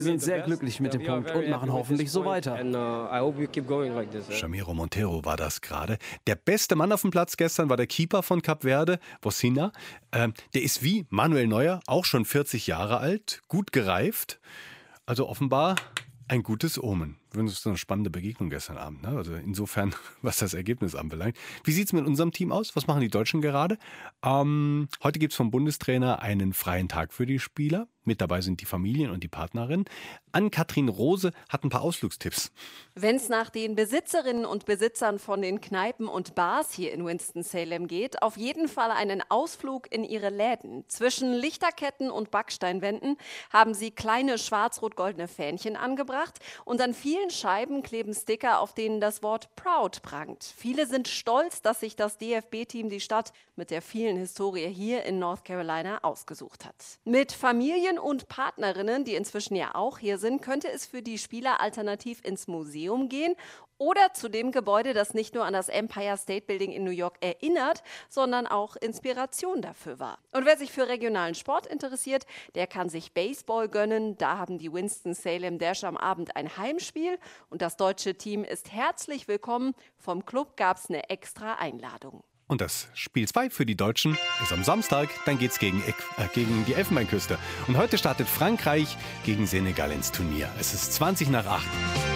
Wir sind sehr glücklich mit dem Punkt und machen hoffentlich so weiter. Chamiro Monteiro war das gerade. Der beste Mann auf dem Platz gestern war der Keeper von Kap Verde, Vosina. Der ist wie Manuel Neuer, auch schon 40 Jahre alt, gut gereift. Also offenbar ein gutes Omen. Das ist eine spannende Begegnung gestern Abend. Ne? Also insofern, was das Ergebnis anbelangt. Wie sieht es mit unserem Team aus? Was machen die Deutschen gerade? Heute gibt es vom Bundestrainer einen freien Tag für die Spieler. Mit dabei sind die Familien und die Partnerin. Ann-Kathrin Rose hat ein paar Ausflugstipps. Wenn es nach den Besitzerinnen und Besitzern von den Kneipen und Bars hier in Winston-Salem geht, auf jeden Fall einen Ausflug in ihre Läden. Zwischen Lichterketten und Backsteinwänden haben sie kleine schwarz-rot-goldene Fähnchen angebracht und an vielen Scheiben kleben Sticker, auf denen das Wort Proud prangt. Viele sind stolz, dass sich das DFB-Team die Stadt mit der vielen Historie hier in North Carolina ausgesucht hat. Mit Familien und Partnerinnen, die inzwischen ja auch hier sind, könnte es für die Spieler alternativ ins Museum gehen oder zu dem Gebäude, das nicht nur an das Empire State Building in New York erinnert, sondern auch Inspiration dafür war. Und wer sich für regionalen Sport interessiert, der kann sich Baseball gönnen. Da haben die Winston-Salem Dash am Abend ein Heimspiel und das deutsche Team ist herzlich willkommen. Vom Club gab es eine extra Einladung. Und das Spiel 2 für die Deutschen ist am Samstag. Dann geht's gegen die Elfenbeinküste. Und heute startet Frankreich gegen Senegal ins Turnier. Es ist 20 nach 8.